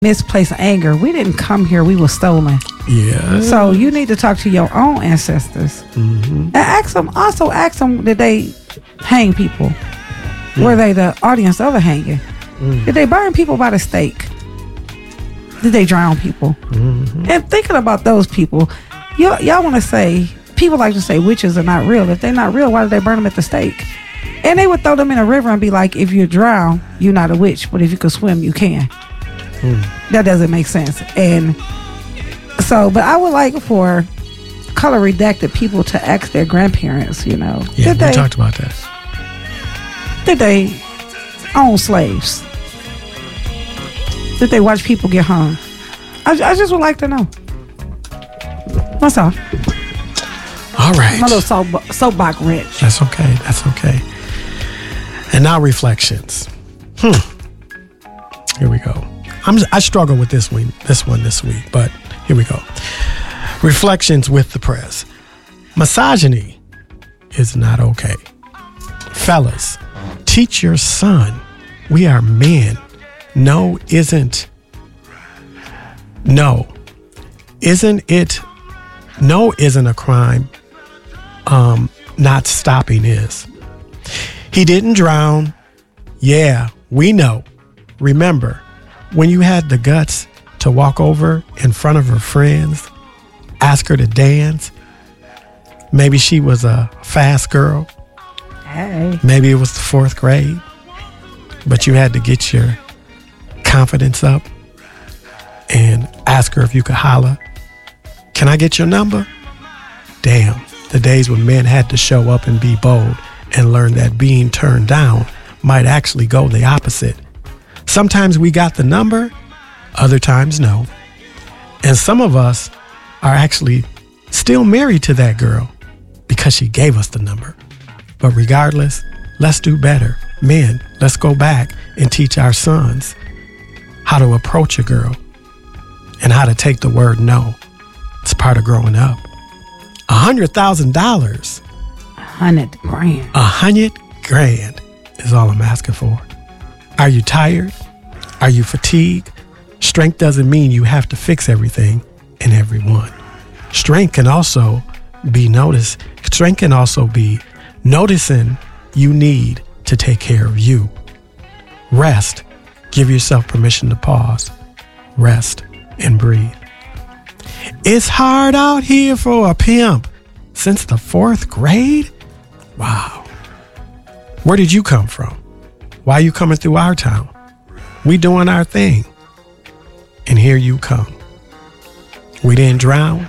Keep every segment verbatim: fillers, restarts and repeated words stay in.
misplaced anger. We didn't come here. We were stolen. Yeah. So you need to talk to your own ancestors. Mm-hmm. And ask them, also ask them, did they hang people? Mm. Were they the audience of the hanging? Mm. Did they burn people by the stake? Did they drown people? Mm-hmm. And thinking about those people, y- y'all want to say, people like to say witches are not real. If they're not real, why did they burn them at the stake? And they would throw them in a river and be like, if you drown, you're not a witch. But if you can swim, you can. Mm. That doesn't make sense. And so, but I would like for color redacted people to ask their grandparents, you know. Yeah, did we they, talked about that. Did they own slaves? Did they watch people get hung? I, I just would like to know. That's all. All right. My little soap, soapbox wrench. That's okay. That's okay. And now reflections. Hmm. Here we go. I'm, I struggle with this one, this one this week, but here we go. Reflections with the press. Misogyny is not okay. Fellas, teach your son we are men. No, isn't. No. Isn't it? No isn't a crime. Um, not stopping is. He didn't drown. Yeah, we know. Remember, when you had the guts to walk over in front of her friends, ask her to dance, maybe she was a fast girl. Hey. Maybe it was the fourth grade, but you had to get your confidence up and ask her if you could holler. Can I get your number? Damn, the days when men had to show up and be bold and learn that being turned down might actually go the opposite. Sometimes we got the number, other times no. And some of us are actually still married to that girl because she gave us the number. But regardless, let's do better. Men, let's go back and teach our sons how to approach a girl and how to take the word no. It's part of growing up. A hundred thousand dollars. A hundred grand. A hundred grand is all I'm asking for. Are you tired? Are you fatigued? Strength doesn't mean you have to fix everything and everyone. Strength can also be noticed. Strength can also be noticing you need to take care of you. Rest. Give yourself permission to pause. Rest and breathe. It's hard out here for a pimp. Since the fourth grade? Wow. Where did you come from? Why are you coming through our town? We doing our thing. And here you come. We didn't drown.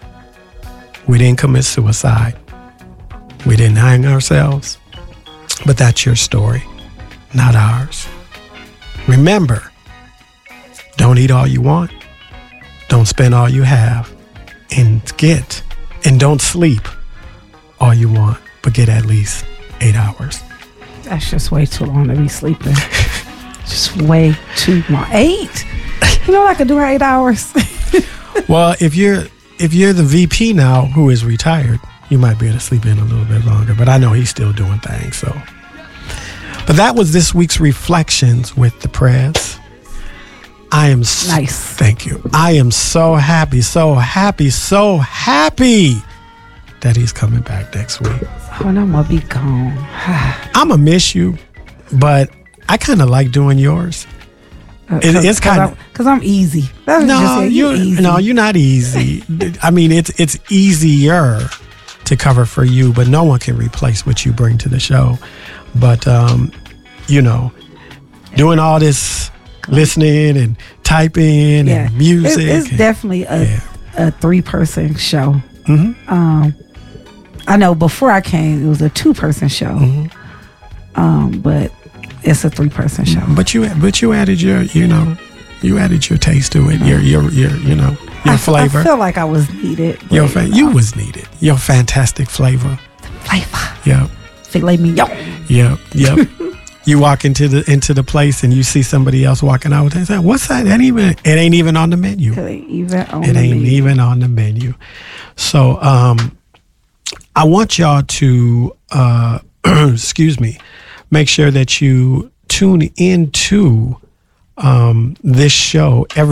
We didn't commit suicide. We didn't hang ourselves. But that's your story, not ours. Remember, don't eat all you want. Don't spend all you have. And get, and don't sleep all you want, but get at least eight hours. That's just way too long to be sleeping. Just way too long. Eight? You know I could do eight hours. Well, if you're if you're the V P now who is retired, you might be able to sleep in a little bit longer. But I know he's still doing things. So, but that was this week's Reflections with the Press. I am so, nice. Thank you. I am so happy, so happy, so happy that he's coming back next week. Oh, and I'm gonna be gone. I'm gonna miss you, but I kind of like doing yours. Uh, it, it's kind of because I'm easy. That's no, just it. you easy. no, you're not easy. I mean, it's it's easier to cover for you, but no one can replace what you bring to the show. But um, you know, doing all this listening and typing yeah. and music, it's, it's and, definitely a yeah. a three person show. Mm-hmm. Um, I know before I came, it was a two person show. Mm-hmm. Um, but it's a three person show. But you, but you added your, you know, you added your taste to it. Your, your, your, you know, your I, flavor. I feel like I was needed. Your, fa- you was needed. Your fantastic flavor. Flavor. Yep. Filet mignon. Yep. Yep. You walk into the into the place and you see somebody else walking out and say, "What's that?" It ain't even. It ain't even on the menu. It ain't even on. It the ain't menu. even on the menu. So, um, I want y'all to, uh, excuse me, make sure that you tune into um, this show every